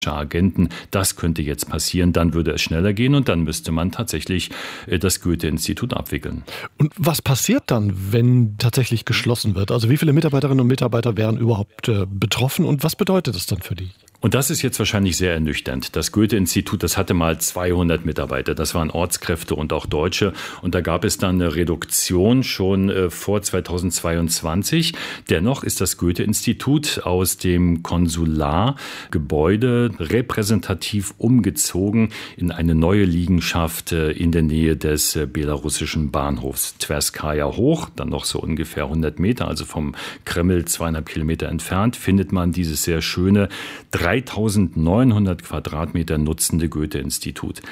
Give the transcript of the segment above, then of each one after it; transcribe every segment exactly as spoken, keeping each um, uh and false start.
Agenten. Das könnte jetzt passieren, dann würde es schneller gehen und dann müsste man tatsächlich das Goethe-Institut abwickeln. Und was passiert dann, wenn tatsächlich geschlossen wird? Also wie viele Mitarbeiterinnen und Mitarbeiter wären überhaupt äh, betroffen und was bedeutet das dann für die? Und das ist jetzt wahrscheinlich sehr ernüchternd. Das Goethe-Institut, das hatte mal zweihundert Mitarbeiter. Das waren Ortskräfte und auch Deutsche. Und da gab es dann eine Reduktion schon äh, vor zweitausendzweiundzwanzig. Dennoch ist das Goethe-Institut aus dem Konsulargebäude repräsentativ umgezogen in eine neue Liegenschaft äh, in der Nähe des äh, belarussischen Bahnhofs Twerskaja hoch. Dann noch so ungefähr hundert Meter, also vom Kreml zweieinhalb Kilometer entfernt, findet man dieses sehr schöne dreitausendneunhundert Quadratmeter nutzende Goethe-Institut.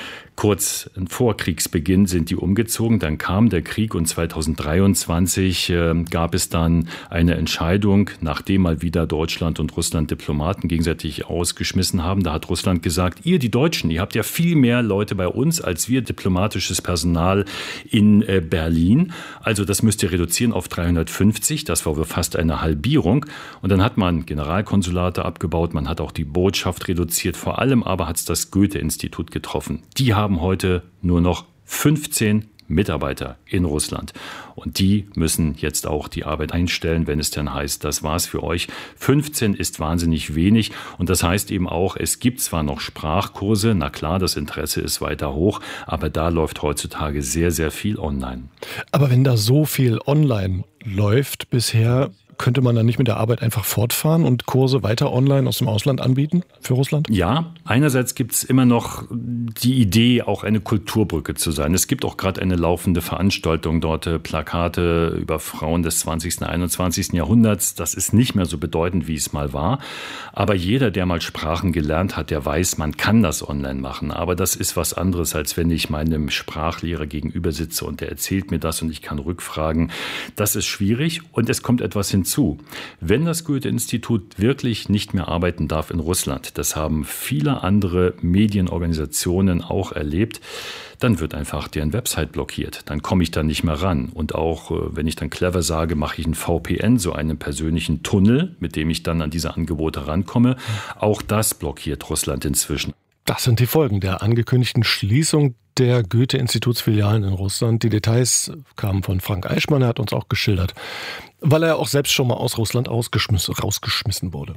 Kurz vor Kriegsbeginn sind die umgezogen, dann kam der Krieg und zweitausenddreiundzwanzig äh, gab es dann eine Entscheidung, nachdem mal wieder Deutschland und Russland Diplomaten gegenseitig ausgeschmissen haben. Da hat Russland gesagt, ihr die Deutschen, ihr habt ja viel mehr Leute bei uns als wir diplomatisches Personal in äh, Berlin. Also das müsst ihr reduzieren auf dreihundertfünfzig, das war fast eine Halbierung. Und dann hat man Generalkonsulate abgebaut, man hat auch die Botschaft reduziert, vor allem aber hat es das Goethe-Institut getroffen. Die haben haben heute nur noch fünfzehn Mitarbeiter in Russland. Und die müssen jetzt auch die Arbeit einstellen, wenn es dann heißt, das war's für euch. fünfzehn ist wahnsinnig wenig. Und das heißt eben auch, es gibt zwar noch Sprachkurse, na klar, das Interesse ist weiter hoch, aber da läuft heutzutage sehr, sehr viel online. Aber wenn da so viel online läuft bisher, könnte man dann nicht mit der Arbeit einfach fortfahren und Kurse weiter online aus dem Ausland anbieten für Russland? Ja, einerseits gibt es immer noch die Idee, auch eine Kulturbrücke zu sein. Es gibt auch gerade eine laufende Veranstaltung dort, Plakate über Frauen des zwanzigsten, einundzwanzigsten Jahrhunderts. Das ist nicht mehr so bedeutend, wie es mal war. Aber jeder, der mal Sprachen gelernt hat, der weiß, man kann das online machen. Aber das ist was anderes, als wenn ich meinem Sprachlehrer gegenüber sitze und der erzählt mir das und ich kann rückfragen. Das ist schwierig und es kommt etwas hinzu. Zu. Wenn das Goethe-Institut wirklich nicht mehr arbeiten darf in Russland, das haben viele andere Medienorganisationen auch erlebt, dann wird einfach deren Website blockiert. Dann komme ich da nicht mehr ran. Und auch, wenn ich dann clever sage, mache ich einen V P N, so einen persönlichen Tunnel, mit dem ich dann an diese Angebote rankomme. Auch das blockiert Russland inzwischen. Das sind die Folgen der angekündigten Schließung der Goethe-Institutsfilialen in Russland. Die Details kamen von Frank Eichmann, er hat uns auch geschildert, weil er auch selbst schon mal aus Russland ausgeschmissen, rausgeschmissen wurde.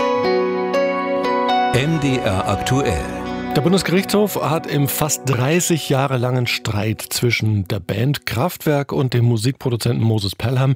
M D R aktuell. Der Bundesgerichtshof hat im fast dreißig Jahre langen Streit zwischen der Band Kraftwerk und dem Musikproduzenten Moses Pelham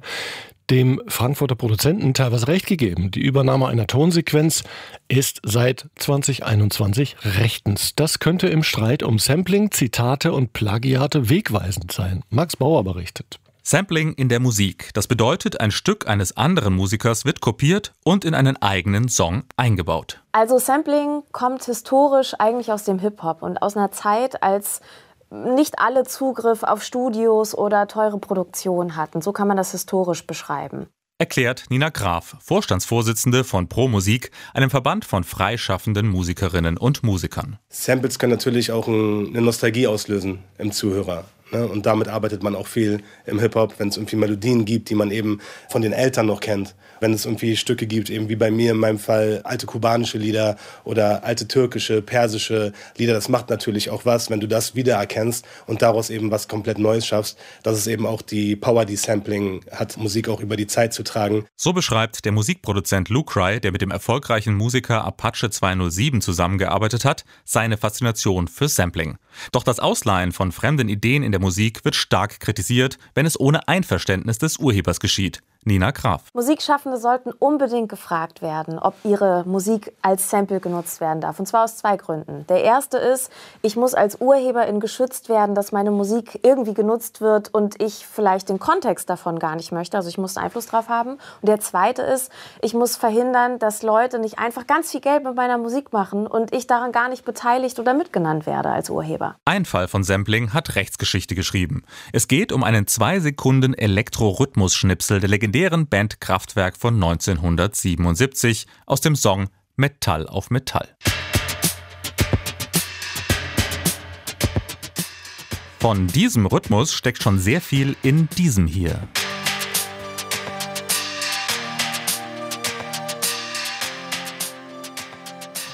dem Frankfurter Produzenten teilweise recht gegeben. Die Übernahme einer Tonsequenz ist seit zweitausendeinundzwanzig rechtens. Das könnte im Streit um Sampling, Zitate und Plagiate wegweisend sein. Max Bauer berichtet. Sampling in der Musik. Das bedeutet, ein Stück eines anderen Musikers wird kopiert und in einen eigenen Song eingebaut. Also Sampling kommt historisch eigentlich aus dem Hip-Hop und aus einer Zeit, als nicht alle Zugriff auf Studios oder teure Produktionen hatten. So kann man das historisch beschreiben. Erklärt Nina Graf, Vorstandsvorsitzende von Pro Musik, einem Verband von freischaffenden Musikerinnen und Musikern. Samples können natürlich auch eine Nostalgie auslösen im Zuhörer. Und damit arbeitet man auch viel im Hip-Hop, wenn es irgendwie Melodien gibt, die man eben von den Eltern noch kennt. Wenn es irgendwie Stücke gibt, eben wie bei mir in meinem Fall, alte kubanische Lieder oder alte türkische, persische Lieder, das macht natürlich auch was, wenn du das wiedererkennst und daraus eben was komplett Neues schaffst. Das ist eben auch die Power, die Sampling hat, Musik auch über die Zeit zu tragen. So beschreibt der Musikproduzent Lucry, der mit dem erfolgreichen Musiker Apache zweihundertsieben zusammengearbeitet hat, seine Faszination für Sampling. Doch das Ausleihen von fremden Ideen in der Musik wird stark kritisiert, wenn es ohne Einverständnis des Urhebers geschieht. Nina Graf. Musikschaffende sollten unbedingt gefragt werden, ob ihre Musik als Sample genutzt werden darf. Und zwar aus zwei Gründen. Der erste ist, ich muss als Urheberin geschützt werden, dass meine Musik irgendwie genutzt wird und ich vielleicht den Kontext davon gar nicht möchte. Also ich muss Einfluss drauf haben. Und der zweite ist, ich muss verhindern, dass Leute nicht einfach ganz viel Geld mit meiner Musik machen und ich daran gar nicht beteiligt oder mitgenannt werde als Urheber. Ein Fall von Sampling hat Rechtsgeschichte geschrieben. Es geht um einen zwei Sekunden Elektro-Rhythmus-Schnipsel der legendären Band Kraftwerk von neunzehnhundertsiebenundsiebzig aus dem Song Metall auf Metall. Von diesem Rhythmus steckt schon sehr viel in diesem hier.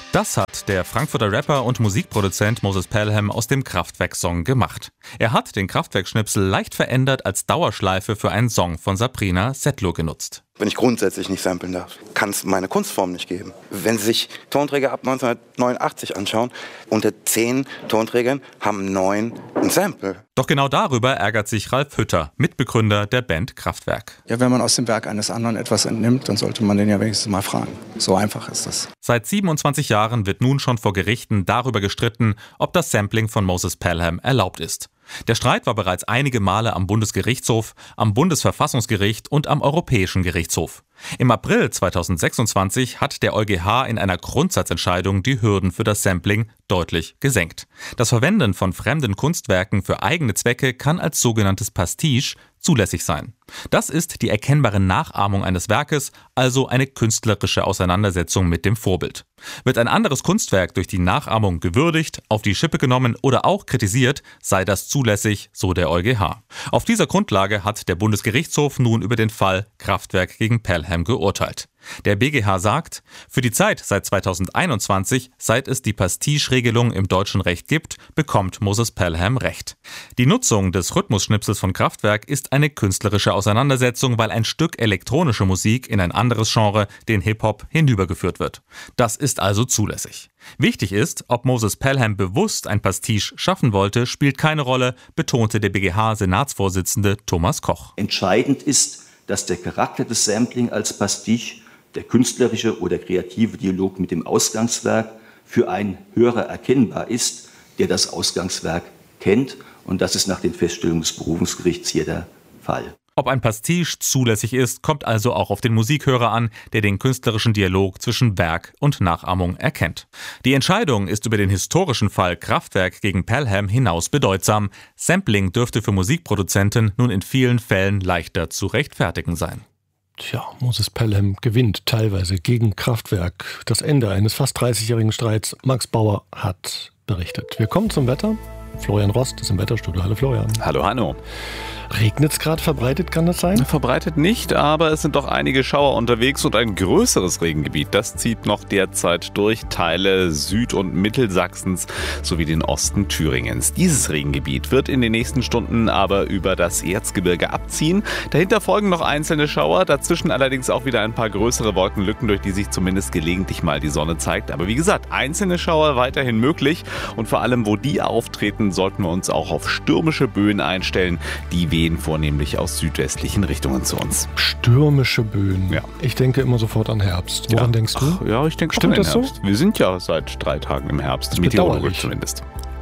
Das hat der Frankfurter Rapper und Musikproduzent Moses Pelham aus dem Kraftwerk-Song gemacht. Er hat den Kraftwerk-Schnipsel leicht verändert als Dauerschleife für einen Song von Sabrina Settler genutzt. Wenn ich grundsätzlich nicht samplen darf, kann es meine Kunstform nicht geben. Wenn Sie sich Tonträger ab neunzehnhundertneunundachtzig anschauen, unter zehn Tonträgern haben neun ein Sample. Doch genau darüber ärgert sich Ralf Hütter, Mitbegründer der Band Kraftwerk. Ja, wenn man aus dem Werk eines anderen etwas entnimmt, dann sollte man den ja wenigstens mal fragen. So einfach ist das. Seit siebenundzwanzig Jahren wird nun schon vor Gerichten darüber gestritten, ob das Sampling von Moses Pelham erlaubt ist. Der Streit war bereits einige Male am Bundesgerichtshof, am Bundesverfassungsgericht und am Europäischen Gerichtshof. Im April zweitausendsechsundzwanzig hat der EuGH in einer Grundsatzentscheidung die Hürden für das Sampling deutlich gesenkt. Das Verwenden von fremden Kunstwerken für eigene Zwecke kann als sogenanntes Pastiche zulässig sein. Das ist die erkennbare Nachahmung eines Werkes, also eine künstlerische Auseinandersetzung mit dem Vorbild. Wird ein anderes Kunstwerk durch die Nachahmung gewürdigt, auf die Schippe genommen oder auch kritisiert, sei das zulässig, so der EuGH. Auf dieser Grundlage hat der Bundesgerichtshof nun über den Fall Kraftwerk gegen Pelham geurteilt. Der B G H sagt, für die Zeit seit zweitausendeinundzwanzig, seit es die Pastiche-Regelung im deutschen Recht gibt, bekommt Moses Pelham Recht. Die Nutzung des Rhythmusschnipsels von Kraftwerk ist eine künstlerische Auseinandersetzung, weil ein Stück elektronische Musik in ein anderes Genre, den Hip-Hop, hinübergeführt wird. Das ist also zulässig. Wichtig ist, ob Moses Pelham bewusst ein Pastiche schaffen wollte, spielt keine Rolle, betonte der B G H-Senatsvorsitzende Thomas Koch. Entscheidend ist, dass der Charakter des Sampling als Pastiche, der künstlerische oder kreative Dialog mit dem Ausgangswerk, für einen Hörer erkennbar ist, der das Ausgangswerk kennt. Und das ist nach den Feststellungen des Berufungsgerichts hier der Fall. Ob ein Pastiche zulässig ist, kommt also auch auf den Musikhörer an, der den künstlerischen Dialog zwischen Werk und Nachahmung erkennt. Die Entscheidung ist über den historischen Fall Kraftwerk gegen Pelham hinaus bedeutsam. Sampling dürfte für Musikproduzenten nun in vielen Fällen leichter zu rechtfertigen sein. Tja, Moses Pelham gewinnt teilweise gegen Kraftwerk. Das Ende eines fast dreißigjährigen Streits. Max Bauer hat berichtet. Wir kommen zum Wetter. Florian Rost ist im Wetterstudio. Hallo Florian. Hallo Hanno. Regnet es gerade verbreitet, kann das sein? Verbreitet nicht, aber es sind doch einige Schauer unterwegs und ein größeres Regengebiet, das zieht noch derzeit durch Teile Süd- und Mittelsachsens sowie den Osten Thüringens. Dieses Regengebiet wird in den nächsten Stunden aber über das Erzgebirge abziehen. Dahinter folgen noch einzelne Schauer, dazwischen allerdings auch wieder ein paar größere Wolkenlücken, durch die sich zumindest gelegentlich mal die Sonne zeigt. Aber wie gesagt, einzelne Schauer weiterhin möglich und vor allem, wo die auftreten, sollten wir uns auch auf stürmische Böen einstellen, die wehen vornehmlich aus südwestlichen Richtungen zu uns. Stürmische Böen. Ja. Ich denke immer sofort an Herbst. Woran ja. denkst du? Ach, ja, ich denke Stimmt schon an das Herbst. so? Wir sind ja seit drei Tagen im Herbst. Meteorologisch zumindest.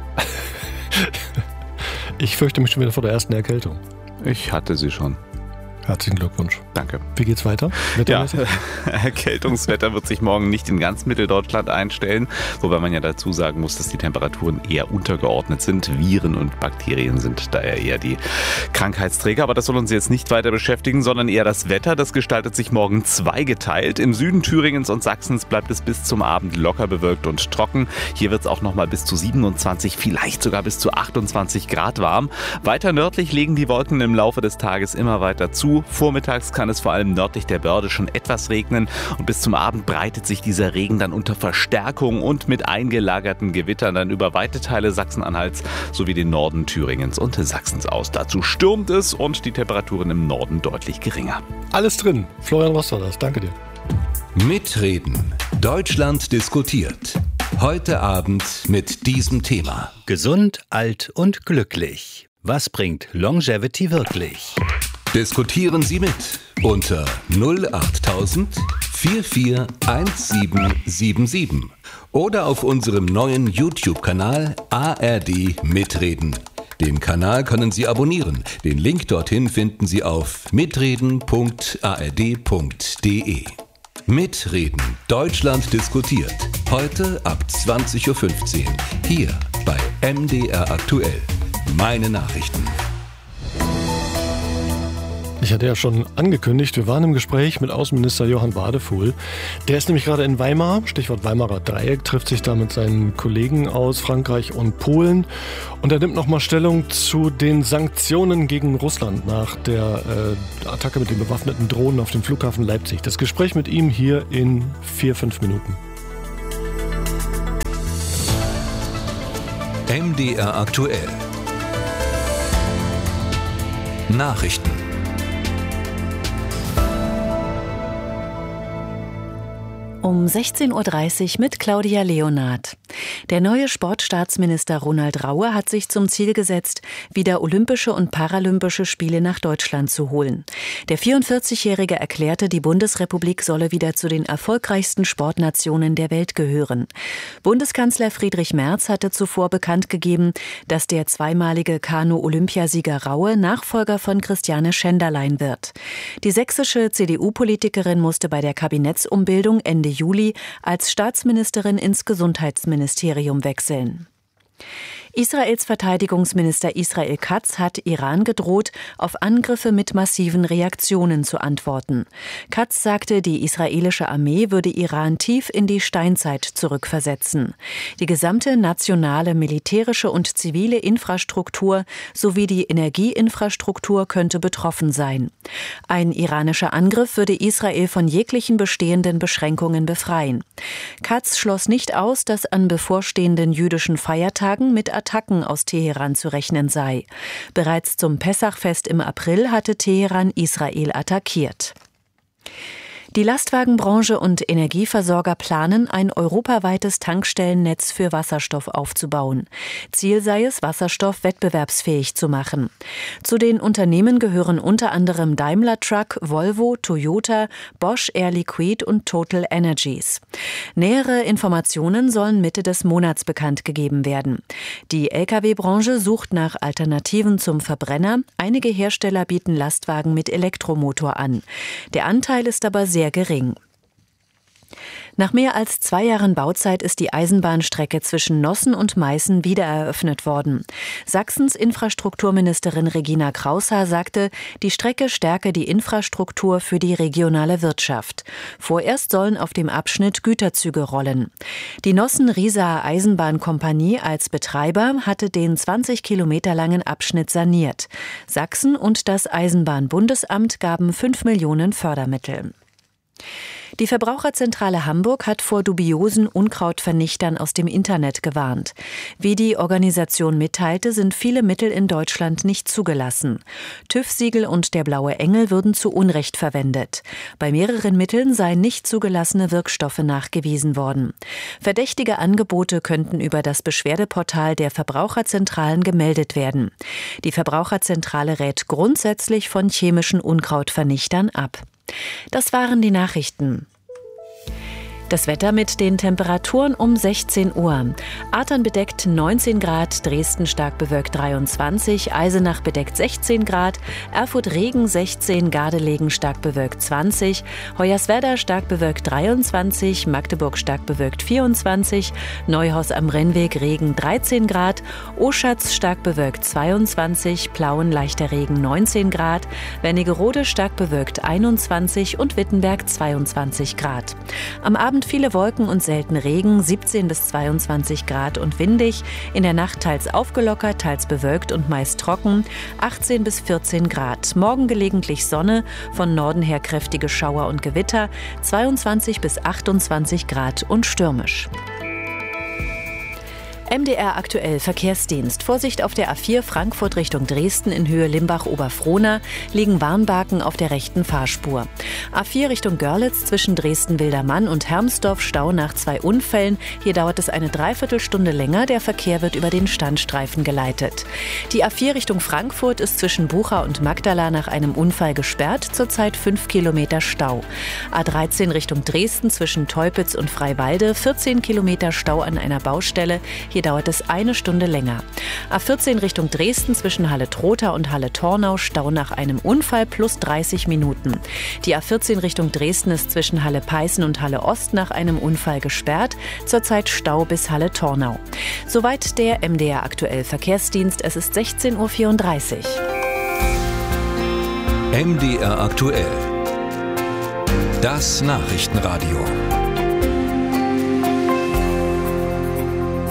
Ich fürchte mich schon wieder vor der ersten Erkältung. Ich hatte sie schon. Herzlichen Glückwunsch. Danke. Wie geht's weiter? Ja, Erkältungswetter wird sich morgen nicht in ganz Mitteldeutschland einstellen, wobei man ja dazu sagen muss, dass die Temperaturen eher untergeordnet sind. Viren und Bakterien sind daher eher die Krankheitsträger, aber das soll uns jetzt nicht weiter beschäftigen, sondern eher das Wetter. Das gestaltet sich morgen zweigeteilt. Im Süden Thüringens und Sachsens bleibt es bis zum Abend locker bewölkt und trocken. Hier wird es auch nochmal bis zu siebenundzwanzig, vielleicht sogar bis zu achtundzwanzig Grad warm. Weiter nördlich legen die Wolken im Laufe des Tages immer weiter zu. Vormittags kann es vor allem nördlich der Börde schon etwas regnen und bis zum Abend breitet sich dieser Regen dann unter Verstärkung und mit eingelagerten Gewittern dann über weite Teile Sachsen-Anhalts sowie den Norden Thüringens und Sachsens aus. Dazu stürmt es und die Temperaturen im Norden deutlich geringer. Alles drin. Florian Rost war das. Danke dir. Mitreden. Deutschland diskutiert. Heute Abend mit diesem Thema. Gesund, alt und glücklich. Was bringt Longevity wirklich? Diskutieren Sie mit unter null achttausend vierundvierzig siebzehn siebenundsiebzig oder auf unserem neuen YouTube-Kanal A R D Mitreden. Den Kanal können Sie abonnieren. Den Link dorthin finden Sie auf mitreden punkt a r d punkt d e. Mitreden. Deutschland diskutiert. Heute ab zwanzig Uhr fünfzehn. Hier bei M D R aktuell. Meine Nachrichten. Ich hatte ja schon angekündigt, wir waren im Gespräch mit Außenminister Johann Wadefuhl. Der ist nämlich gerade in Weimar, Stichwort Weimarer Dreieck, trifft sich da mit seinen Kollegen aus Frankreich und Polen. Und er nimmt nochmal Stellung zu den Sanktionen gegen Russland nach der äh, Attacke mit den bewaffneten Drohnen auf dem Flughafen Leipzig. Das Gespräch mit ihm hier in vier, fünf Minuten. M D R aktuell. Nachrichten. Um sechzehn Uhr dreißig mit Claudia Leonard. Der neue Sportstaatsminister Ronald Raue hat sich zum Ziel gesetzt, wieder Olympische und Paralympische Spiele nach Deutschland zu holen. Der vierundvierzigjährige erklärte, die Bundesrepublik solle wieder zu den erfolgreichsten Sportnationen der Welt gehören. Bundeskanzler Friedrich Merz hatte zuvor bekannt gegeben, dass der zweimalige Kanu-Olympiasieger Raue Nachfolger von Christiane Schenderlein wird. Die sächsische C D U-Politikerin musste bei der Kabinettsumbildung Ende Juli als Staatsministerin ins Gesundheitsministerium wechseln. Israels Verteidigungsminister Israel Katz hat Iran gedroht, auf Angriffe mit massiven Reaktionen zu antworten. Katz sagte, die israelische Armee würde Iran tief in die Steinzeit zurückversetzen. Die gesamte nationale militärische und zivile Infrastruktur sowie die Energieinfrastruktur könnte betroffen sein. Ein iranischer Angriff würde Israel von jeglichen bestehenden Beschränkungen befreien. Katz schloss nicht aus, dass an bevorstehenden jüdischen Feiertagen mit Attacken aus Teheran zu rechnen sei. Bereits zum Pessachfest im April hatte Teheran Israel attackiert. Die Lastwagenbranche und Energieversorger planen, ein europaweites Tankstellennetz für Wasserstoff aufzubauen. Ziel sei es, Wasserstoff wettbewerbsfähig zu machen. Zu den Unternehmen gehören unter anderem Daimler Truck, Volvo, Toyota, Bosch, Air Liquide und Total Energies. Nähere Informationen sollen Mitte des Monats bekannt gegeben werden. Die L K W-Branche sucht nach Alternativen zum Verbrenner. Einige Hersteller bieten Lastwagen mit Elektromotor an. Der Anteil ist aber sehr gering. Nach mehr als zwei Jahren Bauzeit ist die Eisenbahnstrecke zwischen Nossen und Meißen wiedereröffnet worden. Sachsens Infrastrukturministerin Regina Kraushaar sagte, die Strecke stärke die Infrastruktur für die regionale Wirtschaft. Vorerst sollen auf dem Abschnitt Güterzüge rollen. Die Nossen-Riesaer Eisenbahnkompanie als Betreiber hatte den zwanzig Kilometer langen Abschnitt saniert. Sachsen und das Eisenbahnbundesamt gaben fünf Millionen Fördermittel. Die Verbraucherzentrale Hamburg hat vor dubiosen Unkrautvernichtern aus dem Internet gewarnt. Wie die Organisation mitteilte, sind viele Mittel in Deutschland nicht zugelassen. TÜV-Siegel und der Blaue Engel würden zu Unrecht verwendet. Bei mehreren Mitteln seien nicht zugelassene Wirkstoffe nachgewiesen worden. Verdächtige Angebote könnten über das Beschwerdeportal der Verbraucherzentralen gemeldet werden. Die Verbraucherzentrale rät grundsätzlich von chemischen Unkrautvernichtern ab. Das waren die Nachrichten. Das Wetter mit den Temperaturen um sechzehn Uhr. Adern bedeckt neunzehn Grad, Dresden stark bewölkt dreiundzwanzig, Eisenach bedeckt sechzehn Grad, Erfurt Regen sechzehn, Gardelegen stark bewölkt zwanzig, Hoyerswerda stark bewölkt dreiundzwanzig, Magdeburg stark bewölkt vierundzwanzig, Neuhaus am Rennweg Regen dreizehn Grad, Oschatz stark bewölkt zweiundzwanzig, Plauen leichter Regen neunzehn Grad, Wernigerode stark bewölkt einundzwanzig und Wittenberg zweiundzwanzig Grad. Am Abend viele Wolken und selten Regen, siebzehn bis zweiundzwanzig Grad und windig. In der Nacht teils aufgelockert, teils bewölkt und meist trocken, achtzehn bis vierzehn Grad. Morgen gelegentlich Sonne, von Norden her kräftige Schauer und Gewitter, zweiundzwanzig bis achtundzwanzig Grad und stürmisch. M D R aktuell Verkehrsdienst. Vorsicht auf der A vier Frankfurt Richtung Dresden in Höhe Limbach-Oberfrohna liegen Warnbarken auf der rechten Fahrspur. A vier Richtung Görlitz zwischen Dresden-Wildermann und Hermsdorf Stau nach zwei Unfällen. Hier dauert es eine Dreiviertelstunde länger. Der Verkehr wird über den Standstreifen geleitet. Die A vier Richtung Frankfurt ist zwischen Bucha und Magdala nach einem Unfall gesperrt. Zurzeit fünf Kilometer Stau. A dreizehn Richtung Dresden zwischen Teupitz und Freiwalde vierzehn Kilometer Stau an einer Baustelle. Hier dauert es eine Stunde länger. A vierzehn Richtung Dresden zwischen Halle-Trotha und Halle-Tornau Stau nach einem Unfall plus dreißig Minuten. Die A vierzehn Richtung Dresden ist zwischen Halle-Peißen und Halle-Ost nach einem Unfall gesperrt. Zurzeit Stau bis Halle-Tornau. Soweit der M D R aktuell Verkehrsdienst. Es ist sechzehn Uhr vierunddreißig. M D R aktuell. Das Nachrichtenradio.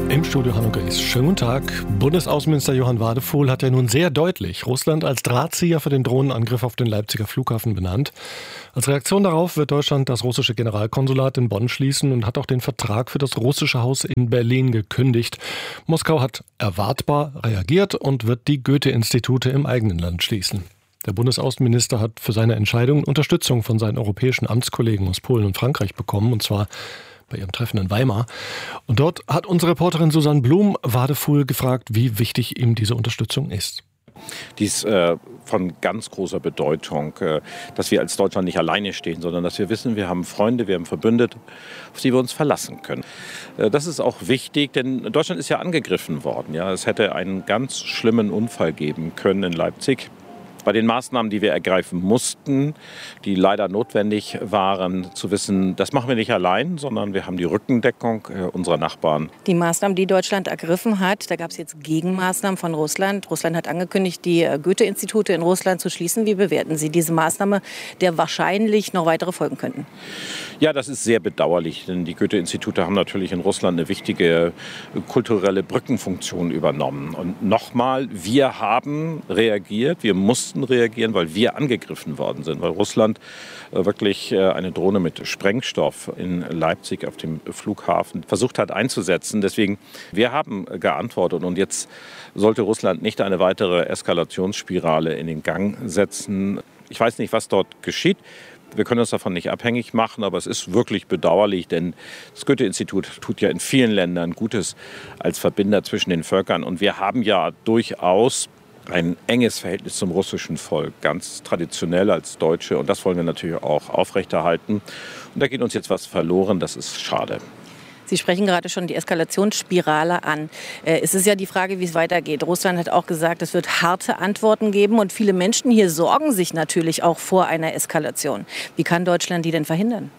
Im Studio Hanno Geis. Schönen guten Tag. Bundesaußenminister Johann Wadefuhl hat ja nun sehr deutlich Russland als Drahtzieher für den Drohnenangriff auf den Leipziger Flughafen benannt. Als Reaktion darauf wird Deutschland das russische Generalkonsulat in Bonn schließen und hat auch den Vertrag für das russische Haus in Berlin gekündigt. Moskau hat erwartbar reagiert und wird die Goethe-Institute im eigenen Land schließen. Der Bundesaußenminister hat für seine Entscheidung Unterstützung von seinen europäischen Amtskollegen aus Polen und Frankreich bekommen, und zwar bei ihrem Treffen in Weimar. Und dort hat unsere Reporterin Susanne Blum Wadefuhl gefragt, wie wichtig ihm diese Unterstützung ist. Die ist äh, von ganz großer Bedeutung, äh, dass wir als Deutschland nicht alleine stehen, sondern dass wir wissen, wir haben Freunde, wir haben Verbündete, auf die wir uns verlassen können. Äh, das ist auch wichtig, denn Deutschland ist ja angegriffen worden. Ja? Es hätte einen ganz schlimmen Unfall geben können in Leipzig. Bei den Maßnahmen, die wir ergreifen mussten, die leider notwendig waren, zu wissen, das machen wir nicht allein, sondern wir haben die Rückendeckung unserer Nachbarn. Die Maßnahmen, die Deutschland ergriffen hat, da gab es jetzt Gegenmaßnahmen von Russland. Russland hat angekündigt, die Goethe-Institute in Russland zu schließen. Wie bewerten Sie diese Maßnahme, der wahrscheinlich noch weitere folgen könnten? Ja, das ist sehr bedauerlich, denn die Goethe-Institute haben natürlich in Russland eine wichtige kulturelle Brückenfunktion übernommen. Und nochmal, wir haben reagiert, wir mussten reagieren, weil wir angegriffen worden sind, weil Russland wirklich eine Drohne mit Sprengstoff in Leipzig auf dem Flughafen versucht hat einzusetzen. Deswegen, wir haben geantwortet und jetzt sollte Russland nicht eine weitere Eskalationsspirale in den Gang setzen. Ich weiß nicht, was dort geschieht. Wir können uns davon nicht abhängig machen, aber es ist wirklich bedauerlich, denn das Goethe-Institut tut ja in vielen Ländern Gutes als Verbinder zwischen den Völkern. Und wir haben ja durchaus ein enges Verhältnis zum russischen Volk, ganz traditionell als Deutsche. Und das wollen wir natürlich auch aufrechterhalten. Und da geht uns jetzt was verloren, das ist schade. Sie sprechen gerade schon die Eskalationsspirale an. Es ist ja die Frage, wie es weitergeht. Russland hat auch gesagt, es wird harte Antworten geben. Und viele Menschen hier sorgen sich natürlich auch vor einer Eskalation. Wie kann Deutschland die denn verhindern?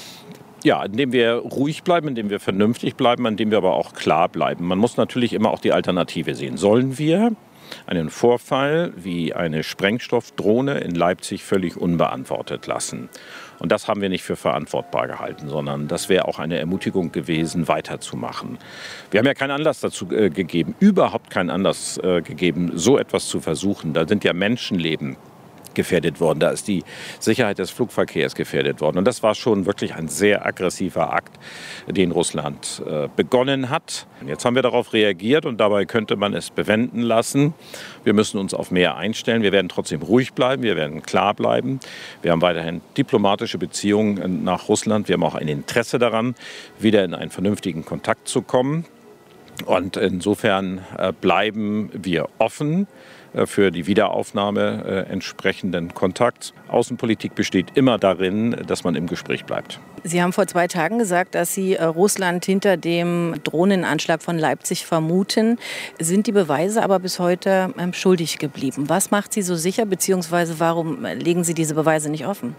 Ja, indem wir ruhig bleiben, indem wir vernünftig bleiben, indem wir aber auch klar bleiben. Man muss natürlich immer auch die Alternative sehen. Sollen wir einen Vorfall wie eine Sprengstoffdrohne in Leipzig völlig unbeantwortet lassen? Und das haben wir nicht für verantwortbar gehalten, sondern das wäre auch eine Ermutigung gewesen, weiterzumachen. Wir haben ja keinen Anlass dazu äh, gegeben, überhaupt keinen Anlass äh, gegeben, so etwas zu versuchen. Da sind ja Menschenleben gefährdet worden. Da ist die Sicherheit des Flugverkehrs gefährdet worden. Und das war schon wirklich ein sehr aggressiver Akt, den Russland äh, begonnen hat. Jetzt haben wir darauf reagiert und dabei könnte man es bewenden lassen. Wir müssen uns auf mehr einstellen. Wir werden trotzdem ruhig bleiben. Wir werden klar bleiben. Wir haben weiterhin diplomatische Beziehungen nach Russland. Wir haben auch ein Interesse daran, wieder in einen vernünftigen Kontakt zu kommen. Und insofern äh, bleiben wir offen für die Wiederaufnahme äh, entsprechenden Kontakts. Außenpolitik besteht immer darin, dass man im Gespräch bleibt. Sie haben vor zwei Tagen gesagt, dass Sie äh, Russland hinter dem Drohnenanschlag von Leipzig vermuten. Sind die Beweise aber bis heute ähm, schuldig geblieben? Was macht Sie so sicher, beziehungsweise warum legen Sie diese Beweise nicht offen?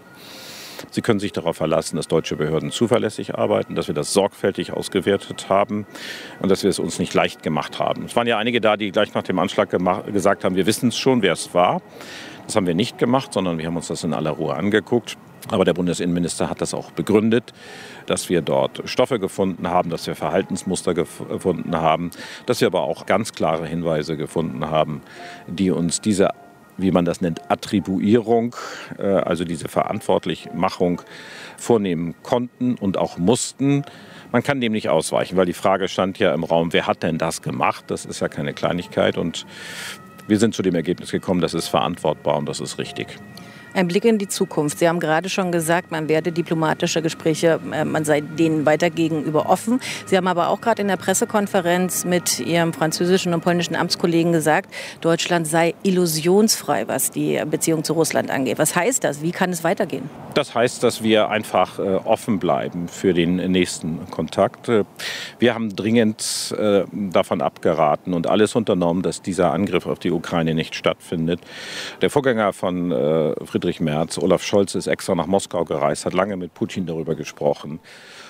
Sie können sich darauf verlassen, dass deutsche Behörden zuverlässig arbeiten, dass wir das sorgfältig ausgewertet haben und dass wir es uns nicht leicht gemacht haben. Es waren ja einige da, die gleich nach dem Anschlag gesagt haben, wir wissen es schon, wer es war. Das haben wir nicht gemacht, sondern wir haben uns das in aller Ruhe angeguckt. Aber der Bundesinnenminister hat das auch begründet, dass wir dort Stoffe gefunden haben, dass wir Verhaltensmuster gefunden haben, dass wir aber auch ganz klare Hinweise gefunden haben, die uns diese, wie man das nennt, Attribuierung, also diese Verantwortlichmachung vornehmen konnten und auch mussten. Man kann dem nicht ausweichen, weil die Frage stand ja im Raum, wer hat denn das gemacht? Das ist ja keine Kleinigkeit und wir sind zu dem Ergebnis gekommen, das ist verantwortbar und das ist richtig. Ein Blick in die Zukunft. Sie haben gerade schon gesagt, man werde diplomatische Gespräche, man sei denen weiter gegenüber offen. Sie haben aber auch gerade in der Pressekonferenz mit Ihrem französischen und polnischen Amtskollegen gesagt, Deutschland sei illusionsfrei, was die Beziehung zu Russland angeht. Was heißt das? Wie kann es weitergehen? Das heißt, dass wir einfach äh, offen bleiben für den nächsten Kontakt. Wir haben dringend äh, davon abgeraten und alles unternommen, dass dieser Angriff auf die Ukraine nicht stattfindet. Der Vorgänger von äh, Friedrich Merz, Olaf Scholz, ist extra nach Moskau gereist, hat lange mit Putin darüber gesprochen.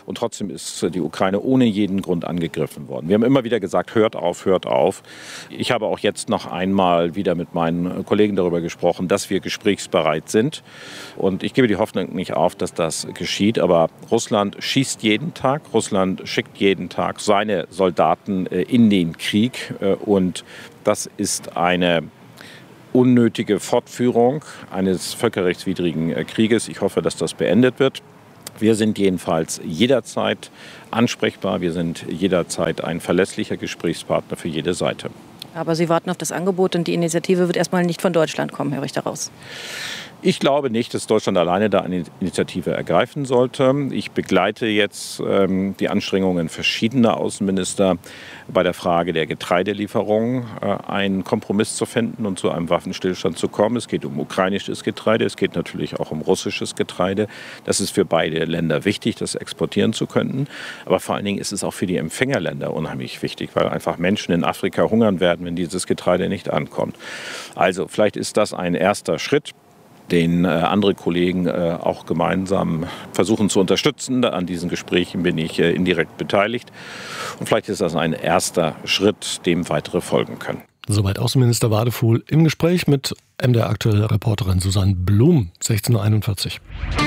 Und trotzdem ist die Ukraine ohne jeden Grund angegriffen worden. Wir haben immer wieder gesagt, hört auf, hört auf. Ich habe auch jetzt noch einmal wieder mit meinen Kollegen darüber gesprochen, dass wir gesprächsbereit sind. Und ich gebe die Hoffnung nicht auf, dass das geschieht. Aber Russland schießt jeden Tag. Russland schickt jeden Tag seine Soldaten in den Krieg. Und das ist eine unnötige Fortführung eines völkerrechtswidrigen Krieges. Ich hoffe, dass das beendet wird. Wir sind jedenfalls jederzeit ansprechbar. Wir sind jederzeit ein verlässlicher Gesprächspartner für jede Seite. Aber Sie warten auf das Angebot und die Initiative wird erstmal nicht von Deutschland kommen, höre ich daraus. Ich glaube nicht, dass Deutschland alleine da eine Initiative ergreifen sollte. Ich begleite jetzt ähm, die Anstrengungen verschiedener Außenminister bei der Frage der Getreidelieferung, äh, einen Kompromiss zu finden und zu einem Waffenstillstand zu kommen. Es geht um ukrainisches Getreide, es geht natürlich auch um russisches Getreide. Das ist für beide Länder wichtig, das exportieren zu können. Aber vor allen Dingen ist es auch für die Empfängerländer unheimlich wichtig, weil einfach Menschen in Afrika hungern werden, wenn dieses Getreide nicht ankommt. Also vielleicht ist das ein erster Schritt, den äh, andere Kollegen äh, auch gemeinsam versuchen zu unterstützen. An diesen Gesprächen bin ich äh, indirekt beteiligt. Und vielleicht ist das ein erster Schritt, dem weitere folgen können. Soweit Außenminister Wadefuhl im Gespräch mit M D R-Aktuell-Reporterin Susanne Blum, sechzehn Uhr einundvierzig.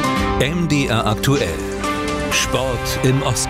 M D R aktuell. Sport im Osten.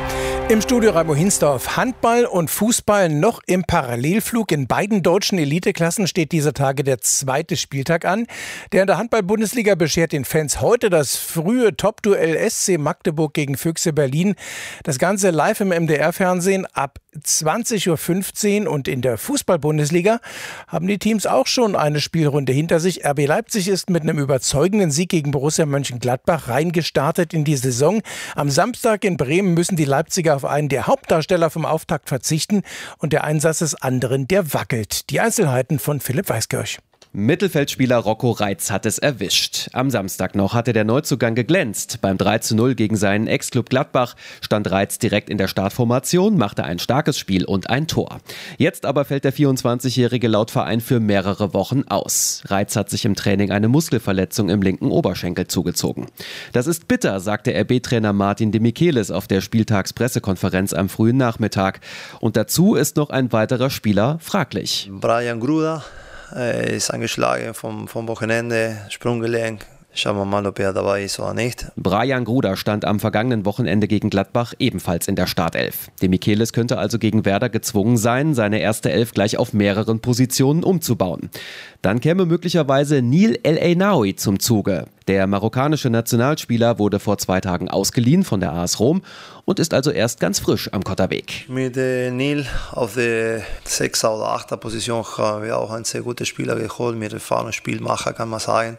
Im Studio Raimo Hinsdorf. Handball und Fußball noch im Parallelflug. In beiden deutschen Eliteklassen steht dieser Tage der zweite Spieltag an. Der in der Handball-Bundesliga beschert den Fans heute das frühe Top-Duell S C Magdeburg gegen Füchse Berlin. Das Ganze live im M D R-Fernsehen ab zwanzig Uhr fünfzehn. Und in der Fußball-Bundesliga haben die Teams auch schon eine Spielrunde hinter sich. R B Leipzig ist mit einem überzeugenden Sieg gegen Borussia Mönchengladbach reingestartet in die Saison. Am Samstag in Bremen müssen die Leipziger auf einen der Hauptdarsteller vom Auftakt verzichten und der Einsatz des anderen, der wackelt. Die Einzelheiten von Philipp Weiskirch. Mittelfeldspieler Rocco Reitz hat es erwischt. Am Samstag noch hatte der Neuzugang geglänzt. Beim drei zu null gegen seinen Ex-Club Gladbach stand Reitz direkt in der Startformation, machte ein starkes Spiel und ein Tor. Jetzt aber fällt der vierundzwanzigjährige laut Verein für mehrere Wochen aus. Reitz hat sich im Training eine Muskelverletzung im linken Oberschenkel zugezogen. Das ist bitter, sagte R B-Trainer Martin de Michelis auf der Spieltagspressekonferenz am frühen Nachmittag. Und dazu ist noch ein weiterer Spieler fraglich. Brian Gruda. Er ist angeschlagen vom, vom Wochenende, Sprunggelenk. Schauen wir mal, ob er dabei ist oder nicht. Brian Gruda stand am vergangenen Wochenende gegen Gladbach ebenfalls in der Startelf. De Michelis könnte also gegen Werder gezwungen sein, seine erste Elf gleich auf mehreren Positionen umzubauen. Dann käme möglicherweise Neil El Ainaoui zum Zuge. Der marokkanische Nationalspieler wurde vor zwei Tagen ausgeliehen von der A S Rom und ist also erst ganz frisch am Kotterweg. Mit äh, Neil auf der sechster oder achter Position haben wir auch einen sehr guten Spieler geholt, mit erfahrenem Spielmacher, kann man sagen.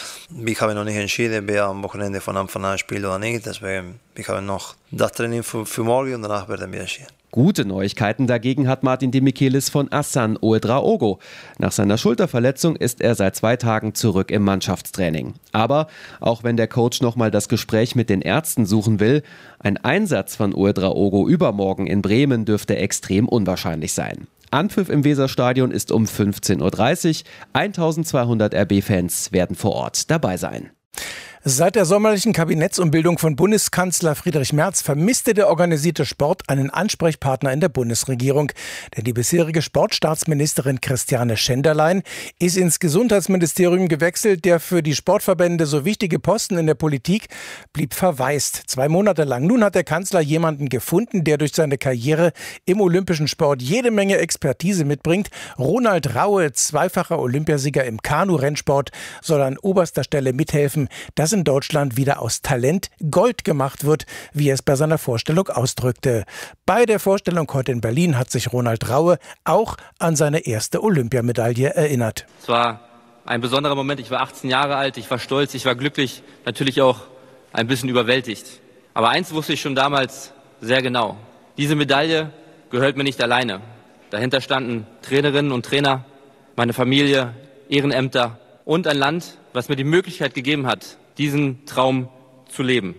Ich habe noch nicht entschieden, wer am Wochenende von Anfang an spielt oder nicht. Deswegen ich habe noch das Training für, für morgen und danach werden wir entschieden. Gute Neuigkeiten dagegen hat Martin de Michelis von Asan Ouedraogo. Nach seiner Schulterverletzung ist er seit zwei Tagen zurück im Mannschaftstraining. Aber auch wenn der Coach nochmal das Gespräch mit den Ärzten suchen will, ein Einsatz von Ouedraogo übermorgen in Bremen dürfte extrem unwahrscheinlich sein. Anpfiff im Weserstadion ist um fünfzehn Uhr dreißig. eintausendzweihundert R B-Fans werden vor Ort dabei sein. Seit der sommerlichen Kabinettsumbildung von Bundeskanzler Friedrich Merz vermisste der organisierte Sport einen Ansprechpartner in der Bundesregierung. Denn die bisherige Sportstaatsministerin Christiane Schenderlein ist ins Gesundheitsministerium gewechselt. Der für die Sportverbände so wichtige Posten in der Politik blieb verwaist. Zwei Monate lang. Nun hat der Kanzler jemanden gefunden, der durch seine Karriere im olympischen Sport jede Menge Expertise mitbringt. Ronald Raue, zweifacher Olympiasieger im Kanu-Rennsport, soll an oberster Stelle mithelfen, dass in Deutschland wieder aus Talent Gold gemacht wird, wie er es bei seiner Vorstellung ausdrückte. Bei der Vorstellung heute in Berlin hat sich Ronald Raue auch an seine erste Olympiamedaille erinnert. Es war ein besonderer Moment. Ich war achtzehn Jahre alt, ich war stolz, ich war glücklich, natürlich auch ein bisschen überwältigt. Aber eins wusste ich schon damals sehr genau. Diese Medaille gehört mir nicht alleine. Dahinter standen Trainerinnen und Trainer, meine Familie, Ehrenämter und ein Land, was mir die Möglichkeit gegeben hat, diesen Traum zu leben.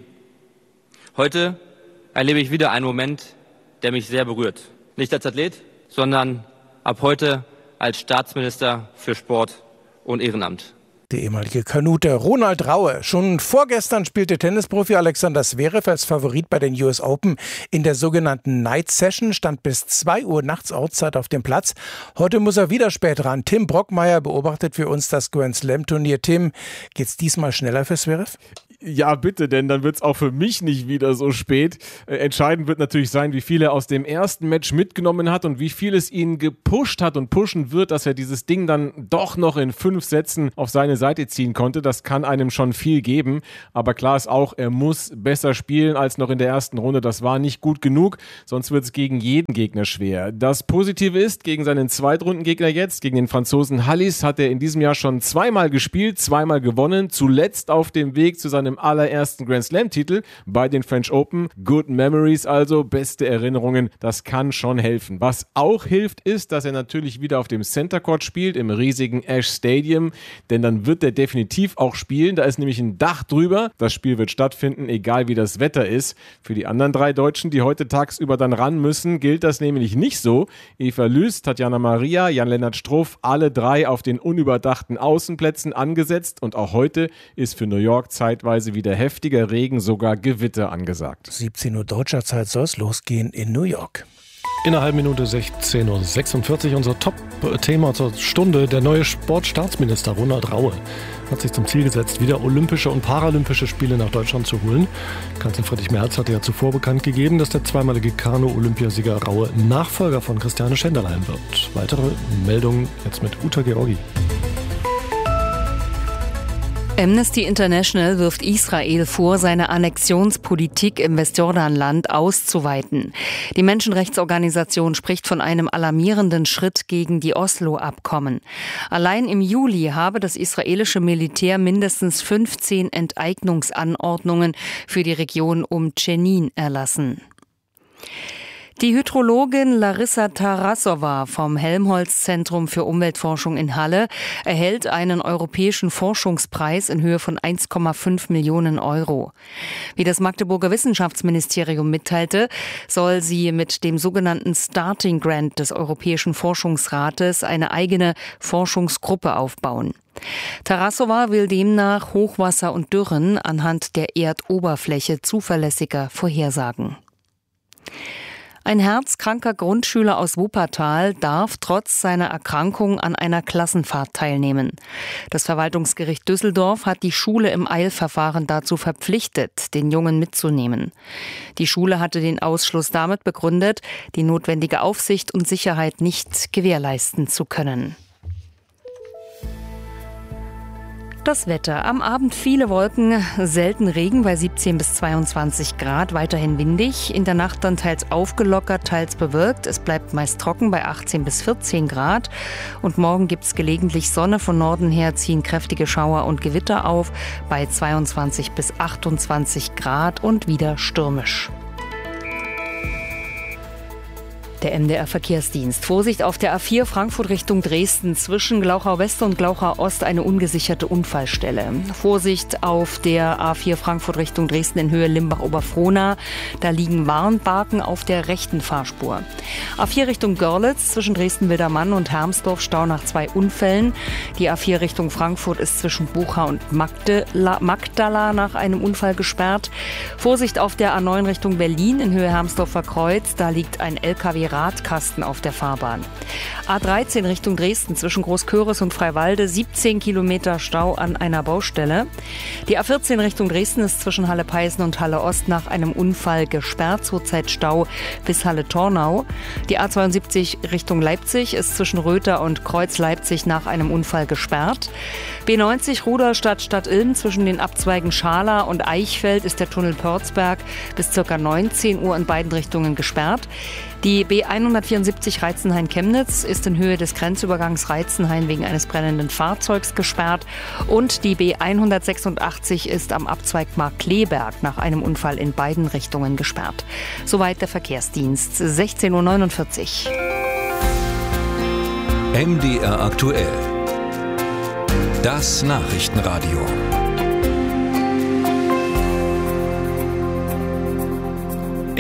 Heute erlebe ich wieder einen Moment, der mich sehr berührt. Nicht als Athlet, sondern ab heute als Staatsminister für Sport und Ehrenamt. der ehemalige Kanute Ronald Raue. Schon vorgestern spielte Tennisprofi Alexander Zverev als Favorit bei den U S Open in der sogenannten Night Session, stand bis zwei Uhr nachts Ortszeit auf dem Platz. Heute muss er wieder spät ran. Tim Brockmeier beobachtet für uns das Grand Slam Turnier. Tim, geht's diesmal schneller für Zverev? Ja, bitte, denn dann wird es auch für mich nicht wieder so spät. Äh, entscheidend wird natürlich sein, wie viel er aus dem ersten Match mitgenommen hat und wie viel es ihn gepusht hat und pushen wird, dass er dieses Ding dann doch noch in fünf Sätzen auf seine Seite ziehen konnte. Das kann einem schon viel geben. Aber klar ist auch, er muss besser spielen als noch in der ersten Runde. Das war nicht gut genug, sonst wird es gegen jeden Gegner schwer. Das Positive ist, gegen seinen Zweitrundengegner jetzt, gegen den Franzosen Halys, hat er in diesem Jahr schon zweimal gespielt, zweimal gewonnen, zuletzt auf dem Weg zu seinem allerersten Grand Slam-Titel bei den French Open. Good Memories also, beste Erinnerungen, das kann schon helfen. Was auch hilft, ist, dass er natürlich wieder auf dem Center Court spielt, im riesigen Ash Stadium, denn dann wird er definitiv auch spielen. Da ist nämlich ein Dach drüber. Das Spiel wird stattfinden, egal wie das Wetter ist. Für die anderen drei Deutschen, die heute tagsüber dann ran müssen, gilt das nämlich nicht so. Eva Lüß, Tatjana Maria, Jan-Lennart Struff, alle drei auf den unüberdachten Außenplätzen angesetzt und auch heute ist für New York zeitweise wieder heftiger Regen, sogar Gewitter angesagt. siebzehn Uhr deutscher Zeit soll es losgehen in New York. In einer halben Minute sechzehn Uhr sechsundvierzig unser Top-Thema zur Stunde. Der neue Sportstaatsminister Ronald Raue hat sich zum Ziel gesetzt, wieder Olympische und Paralympische Spiele nach Deutschland zu holen. Kanzler Friedrich Merz hatte ja zuvor bekannt gegeben, dass der zweimalige Kanu-Olympiasieger Raue Nachfolger von Christiane Schenderlein wird. Weitere Meldungen jetzt mit Uta Georgi. Amnesty International wirft Israel vor, seine Annexionspolitik im Westjordanland auszuweiten. Die Menschenrechtsorganisation spricht von einem alarmierenden Schritt gegen die Oslo-Abkommen. Allein im Juli habe das israelische Militär mindestens fünfzehn Enteignungsanordnungen für die Region um Jenin erlassen. Die Hydrologin Larissa Tarassowa vom Helmholtz-Zentrum für Umweltforschung in Halle erhält einen europäischen Forschungspreis in Höhe von eins Komma fünf Millionen Euro. Wie das Magdeburger Wissenschaftsministerium mitteilte, soll sie mit dem sogenannten Starting Grant des Europäischen Forschungsrates eine eigene Forschungsgruppe aufbauen. Tarassowa will demnach Hochwasser und Dürren anhand der Erdoberfläche zuverlässiger vorhersagen. Ein herzkranker Grundschüler aus Wuppertal darf trotz seiner Erkrankung an einer Klassenfahrt teilnehmen. Das Verwaltungsgericht Düsseldorf hat die Schule im Eilverfahren dazu verpflichtet, den Jungen mitzunehmen. Die Schule hatte den Ausschluss damit begründet, die notwendige Aufsicht und Sicherheit nicht gewährleisten zu können. Das Wetter. Am Abend viele Wolken, selten Regen bei siebzehn bis zweiundzwanzig Grad, weiterhin windig. In der Nacht dann teils aufgelockert, teils bewölkt. Es bleibt meist trocken bei achtzehn bis vierzehn Grad. Und morgen gibt es gelegentlich Sonne. Von Norden her ziehen kräftige Schauer und Gewitter auf bei zweiundzwanzig bis achtundzwanzig Grad und wieder stürmisch. Der M D R-Verkehrsdienst. Vorsicht auf der A vier Frankfurt Richtung Dresden. Zwischen Glauchau West und Glauchau Ost eine ungesicherte Unfallstelle. Vorsicht auf der A vier Frankfurt Richtung Dresden in Höhe Limbach-Oberfrohna. Da liegen Warnbarken auf der rechten Fahrspur. A vier Richtung Görlitz zwischen Dresden-Wildermann und Hermsdorf Stau nach zwei Unfällen. Die A vier Richtung Frankfurt ist zwischen Bucha und Magdala, Magdala nach einem Unfall gesperrt. Vorsicht auf der A neun Richtung Berlin in Höhe Hermsdorfer Kreuz. Da liegt ein L K W Radkasten auf der Fahrbahn. A dreizehn Richtung Dresden zwischen Großköris und Freiwalde, siebzehn Kilometer Stau an einer Baustelle. Die A vierzehn Richtung Dresden ist zwischen Halle-Peißen und Halle-Ost nach einem Unfall gesperrt, zurzeit Stau bis Halle-Tornau. Die A zweiundsiebzig Richtung Leipzig ist zwischen Röther und Kreuz-Leipzig nach einem Unfall gesperrt. B neunzig Rudolstadt Stadt Ilm zwischen den Abzweigen Schala und Eichfeld ist der Tunnel Pörzberg bis ca. neunzehn Uhr in beiden Richtungen gesperrt. Die B hundertvierundsiebzig Reizenhain-Chemnitz ist in Höhe des Grenzübergangs Reizenhain wegen eines brennenden Fahrzeugs gesperrt. Und die B hundertsechsundachtzig ist am Abzweig Markkleeberg nach einem Unfall in beiden Richtungen gesperrt. Soweit der Verkehrsdienst. sechzehn Uhr neunundvierzig. M D R aktuell. Das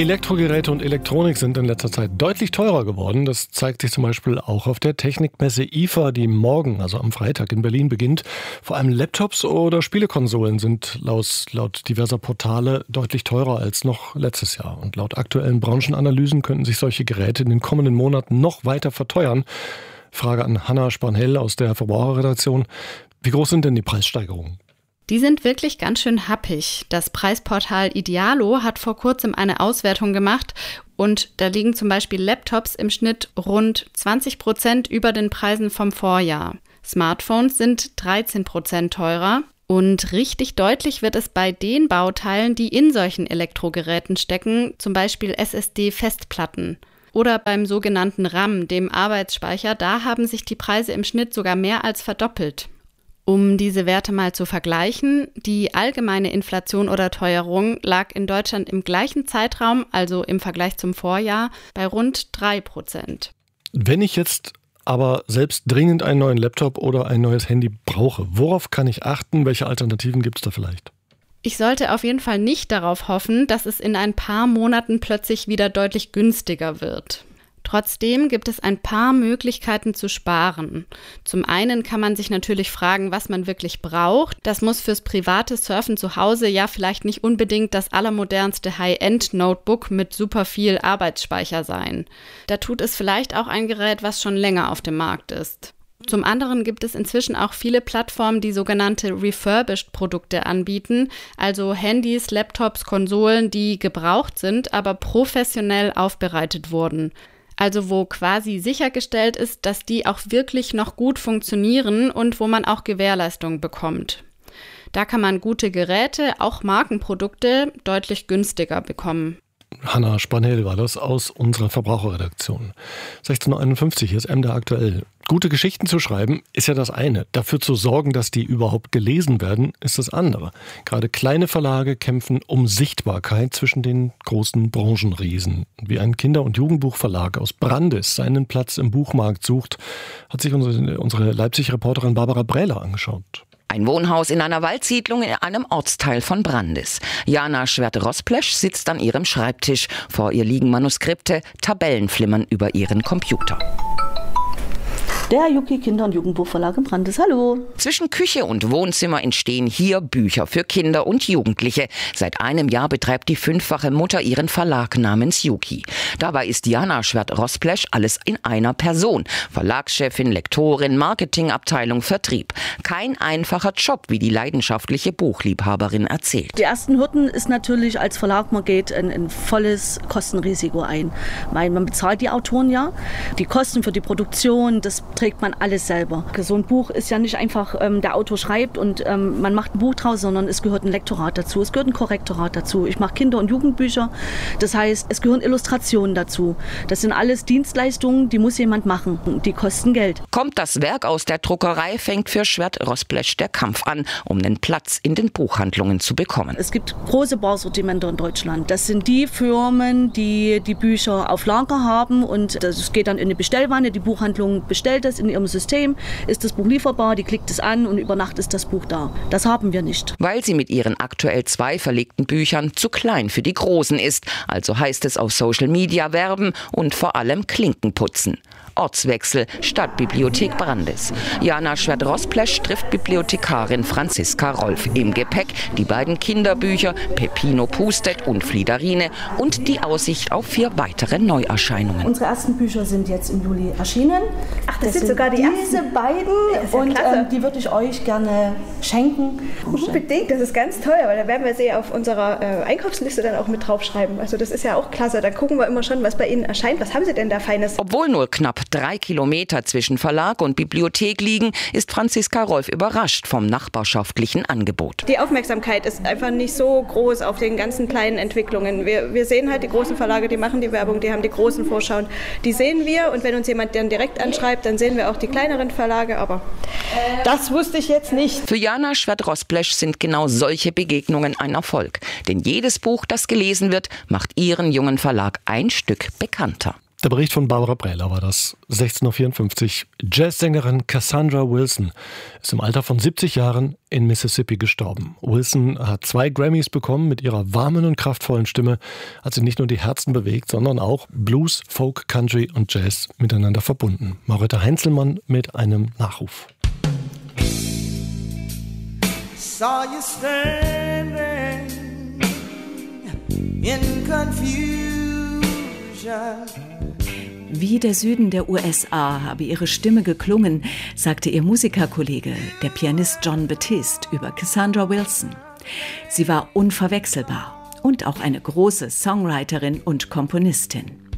Elektrogeräte und Elektronik sind in letzter Zeit deutlich teurer geworden. Das zeigt sich zum Beispiel auch auf der Technikmesse I F A, die morgen, also am Freitag in Berlin beginnt. Vor allem Laptops oder Spielekonsolen sind laut, laut diverser Portale deutlich teurer als noch letztes Jahr. Und laut aktuellen Branchenanalysen könnten sich solche Geräte in den kommenden Monaten noch weiter verteuern. Frage an Hanna Spanhell aus der Verbraucherredaktion. Wie groß sind denn die Preissteigerungen? Die sind wirklich ganz schön happig. Das Preisportal Idealo hat vor kurzem eine Auswertung gemacht und da liegen zum Beispiel Laptops im Schnitt rund zwanzig Prozent über den Preisen vom Vorjahr. Smartphones sind dreizehn Prozent teurer und richtig deutlich wird es bei den Bauteilen, die in solchen Elektrogeräten stecken, zum Beispiel S S D-Festplatten. Oder beim sogenannten RAM, dem Arbeitsspeicher, da haben sich die Preise im Schnitt sogar mehr als verdoppelt. Um diese Werte mal zu vergleichen, die allgemeine Inflation oder Teuerung lag in Deutschland im gleichen Zeitraum, also im Vergleich zum Vorjahr, bei rund drei Prozent. Wenn ich jetzt aber selbst dringend einen neuen Laptop oder ein neues Handy brauche, worauf kann ich achten? Welche Alternativen gibt es da vielleicht? Ich sollte auf jeden Fall nicht darauf hoffen, dass es in ein paar Monaten plötzlich wieder deutlich günstiger wird. Trotzdem gibt es ein paar Möglichkeiten zu sparen. Zum einen kann man sich natürlich fragen, was man wirklich braucht. Das muss fürs private Surfen zu Hause ja vielleicht nicht unbedingt das allermodernste High-End-Notebook mit super viel Arbeitsspeicher sein. Da tut es vielleicht auch ein Gerät, was schon länger auf dem Markt ist. Zum anderen gibt es inzwischen auch viele Plattformen, die sogenannte Refurbished-Produkte anbieten, also Handys, Laptops, Konsolen, die gebraucht sind, aber professionell aufbereitet wurden. Also wo quasi sichergestellt ist, dass die auch wirklich noch gut funktionieren und wo man auch Gewährleistung bekommt. Da kann man gute Geräte, auch Markenprodukte, deutlich günstiger bekommen. Hanna Spanhell war das aus unserer Verbraucherredaktion. sechzehn Uhr einundfünfzig, hier ist M D R aktuell. Gute Geschichten zu schreiben ist ja das eine. Dafür zu sorgen, dass die überhaupt gelesen werden, ist das andere. Gerade kleine Verlage kämpfen um Sichtbarkeit zwischen den großen Branchenriesen. Wie ein Kinder- und Jugendbuchverlag aus Brandis seinen Platz im Buchmarkt sucht, hat sich unsere, unsere Leipzig-Reporterin Barbara Brähler angeschaut. Ein Wohnhaus in einer Waldsiedlung in einem Ortsteil von Brandis. Jana Schwert-Rosplesch sitzt an ihrem Schreibtisch. Vor ihr liegen Manuskripte, Tabellen flimmern über ihren Computer. Der Juki Kinder- und Jugendbuchverlag in Brandis. Hallo. Zwischen Küche und Wohnzimmer entstehen hier Bücher für Kinder und Jugendliche. Seit einem Jahr betreibt die fünffache Mutter ihren Verlag namens Juki. Dabei ist Jana Schwert-Rosplesch alles in einer Person. Verlagschefin, Lektorin, Marketingabteilung, Vertrieb. Kein einfacher Job, wie die leidenschaftliche Buchliebhaberin erzählt. Die ersten Hürden ist natürlich als Verlag, man geht ein, ein volles Kostenrisiko ein. Man bezahlt die Autoren ja. Die Kosten für die Produktion, das trägt man alles selber. So ein Buch ist ja nicht einfach, ähm, der Autor schreibt und ähm, man macht ein Buch draus, sondern es gehört ein Lektorat dazu, es gehört ein Korrektorat dazu. Ich mache Kinder- und Jugendbücher, das heißt, es gehören Illustrationen dazu. Das sind alles Dienstleistungen, die muss jemand machen. Die kosten Geld. Kommt das Werk aus der Druckerei, fängt für Schwert-Rosplesch der Kampf an, um einen Platz in den Buchhandlungen zu bekommen. Es gibt große Barsortimenter in Deutschland. Das sind die Firmen, die die Bücher auf Lager haben und das geht dann in eine Bestellwanne. Die Buchhandlung bestellt das in ihrem System, ist das Buch lieferbar, die klickt es an und über Nacht ist das Buch da. Das haben wir nicht. Weil sie mit ihren aktuell zwei verlegten Büchern zu klein für die Großen ist. Also heißt es auf Social Media werben und vor allem Klinken putzen. Ortswechsel, Stadtbibliothek Brandis. Jana Schwert-Rosplesch trifft Bibliothekarin Franziska Rolf. Im Gepäck die beiden Kinderbücher Peppino pustet und Fliederine und die Aussicht auf vier weitere Neuerscheinungen. Unsere ersten Bücher sind jetzt im Juli erschienen. Ach, das, das sind sogar die diese ersten? beiden ja und ähm, die würde ich euch gerne schenken. Unbedingt, das ist ganz toll, weil da werden wir sie auf unserer äh, Einkaufsliste dann auch mit draufschreiben. Also das ist ja auch klasse, da gucken wir immer schon, was bei Ihnen erscheint. Was haben Sie denn da Feines? Obwohl nur knapp drei Kilometer zwischen Verlag und Bibliothek liegen, ist Franziska Rolf überrascht vom nachbarschaftlichen Angebot. Die Aufmerksamkeit ist einfach nicht so groß auf den ganzen kleinen Entwicklungen. Wir, wir sehen halt die großen Verlage, die machen die Werbung, die haben die großen Vorschauen. Die sehen wir und wenn uns jemand dann direkt anschreibt, dann sehen wir auch die kleineren Verlage, aber das wusste ich jetzt nicht. Für Jana Schwert-Rosplesch sind genau solche Begegnungen ein Erfolg. Denn jedes Buch, das gelesen wird, macht ihren jungen Verlag ein Stück bekannter. Der Bericht von Barbara Prehler war das. sechzehn Uhr vierundfünfzig. Jazzsängerin Cassandra Wilson ist im Alter von siebzig Jahren in Mississippi gestorben. Wilson hat zwei Grammys bekommen. Mit ihrer warmen und kraftvollen Stimme hat sie nicht nur die Herzen bewegt, sondern auch Blues, Folk, Country und Jazz miteinander verbunden. Maurita Heinzelmann mit einem Nachruf. Saw you standing in confusion. Wie der Süden der U S A habe ihre Stimme geklungen, sagte ihr Musikerkollege, der Pianist Jon Batiste, über Cassandra Wilson. Sie war unverwechselbar und auch eine große Songwriterin und Komponistin.